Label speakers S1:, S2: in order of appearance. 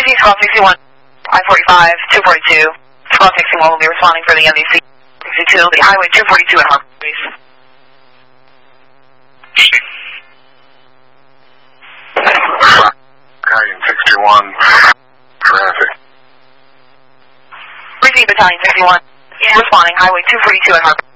S1: Briefing Squad 61, I-45, 242. Squad 61 will be responding for the MDC 62, the Highway 242 at Harper, please.
S2: Battalion 61, traffic.
S1: Briefing Battalion 61, responding Highway 242 at Harper.